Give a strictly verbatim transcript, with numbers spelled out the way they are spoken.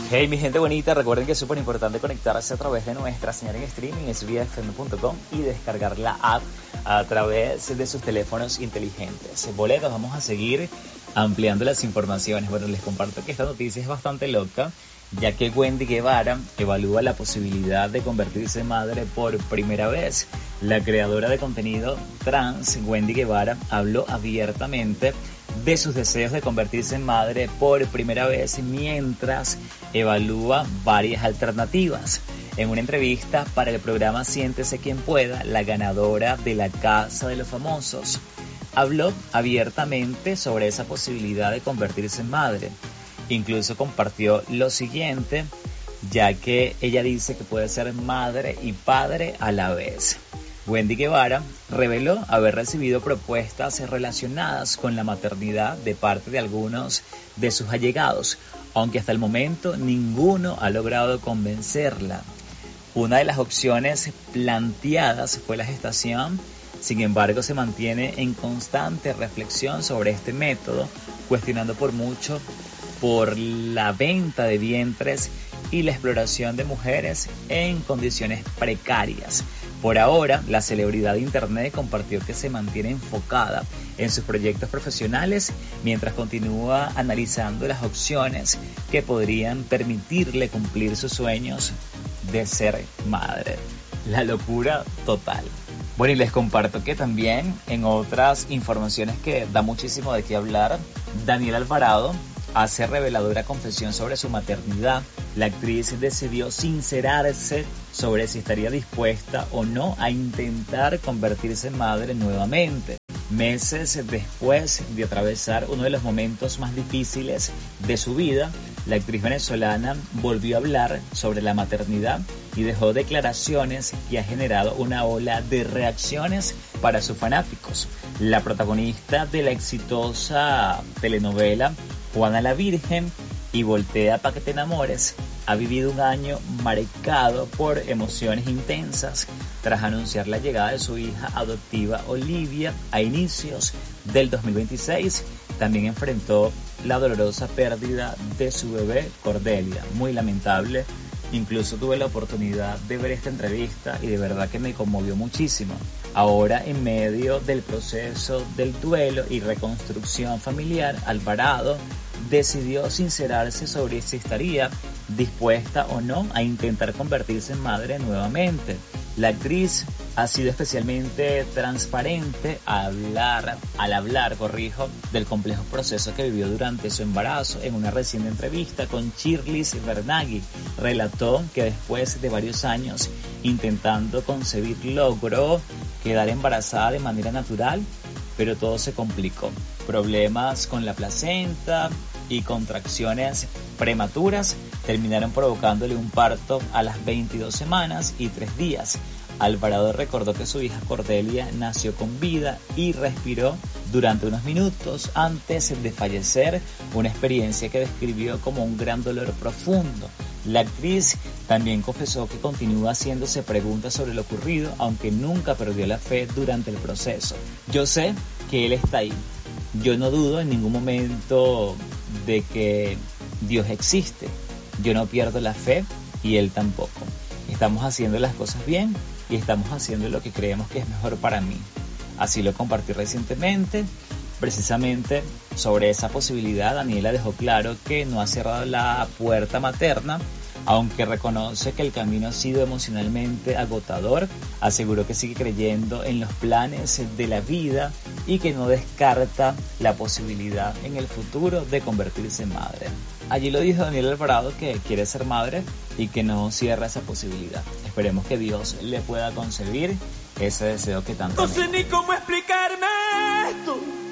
Hey mi gente bonita, recuerden que es súper importante conectarse a través de nuestra señal en streaming, es vía f m punto com, y descargar la app a través de sus teléfonos inteligentes. Boletos, vamos a seguir ampliando las informaciones. Bueno, les comparto que esta noticia es bastante loca, ya que Wendy Guevara evalúa la posibilidad de convertirse en madre por primera vez. La creadora de contenido trans, Wendy Guevara, habló abiertamente de sus deseos de convertirse en madre por primera vez mientras evalúa varias alternativas. En una entrevista para el programa Siéntese Quien Pueda, la ganadora de la Casa de los Famosos habló abiertamente sobre esa posibilidad de convertirse en madre. Incluso compartió lo siguiente, ya que ella dice que puede ser madre y padre a la vez. Wendy Guevara reveló haber recibido propuestas relacionadas con la maternidad de parte de algunos de sus allegados, aunque hasta el momento ninguno ha logrado convencerla. Una de las opciones planteadas fue la gestación. Sin embargo, se mantiene en constante reflexión sobre este método, cuestionando por mucho por la venta de vientres y la exploración de mujeres en condiciones precarias. Por ahora, la celebridad de internet compartió que se mantiene enfocada en sus proyectos profesionales mientras continúa analizando las opciones que podrían permitirle cumplir sus sueños de ser madre. La locura total. Bueno, y les comparto que también en otras informaciones que da muchísimo de qué hablar, Daniela Alvarado hace reveladora confesión sobre su maternidad. La actriz decidió sincerarse sobre si estaría dispuesta o no a intentar convertirse en madre nuevamente. Meses después de atravesar uno de los momentos más difíciles de su vida, la actriz venezolana volvió a hablar sobre la maternidad y dejó declaraciones que ha generado una ola de reacciones para sus fanáticos. La protagonista de la exitosa telenovela Juana la Virgen y Voltea pa' que te enamores ha vivido un año marcado por emociones intensas tras anunciar la llegada de su hija adoptiva Olivia a inicios del dos mil veintiséis. También enfrentó la dolorosa pérdida de su bebé Cordelia, muy lamentable. Incluso tuve la oportunidad de ver esta entrevista y de verdad que me conmovió muchísimo. Ahora, en medio del proceso del duelo y reconstrucción familiar, Alvarado decidió sincerarse sobre si estaría dispuesta o no a intentar convertirse en madre nuevamente. La actriz ha sido especialmente transparente al hablar, al hablar, corrijo, del complejo proceso que vivió durante su embarazo. En una reciente entrevista con Shirley Bernaghi, relató que después de varios años intentando concebir, logró quedar embarazada de manera natural, pero todo se complicó. Problemas con la placenta y contracciones prematuras terminaron provocándole un parto a las veintidós semanas y tres días. Alvarado recordó que su hija Cordelia nació con vida y respiró durante unos minutos antes de fallecer, una experiencia que describió como un gran dolor profundo. La actriz también confesó que continúa haciéndose preguntas sobre lo ocurrido, aunque nunca perdió la fe durante el proceso. Yo sé que Él está ahí. Yo no dudo en ningún momento de que Dios existe. Yo no pierdo la fe y Él tampoco. Estamos haciendo las cosas bien y estamos haciendo lo que creemos que es mejor para mí. Así lo compartí recientemente. Precisamente sobre esa posibilidad, Daniela dejó claro que no ha cerrado la puerta materna, aunque reconoce que el camino ha sido emocionalmente agotador. Aseguró que sigue creyendo en los planes de la vida y que no descarta la posibilidad en el futuro de convertirse en madre. Allí lo dijo Daniela Alvarado, que quiere ser madre y que no cierra esa posibilidad. Esperemos que Dios le pueda concebir ese deseo que tanto No sé ni cómo explicarme esto.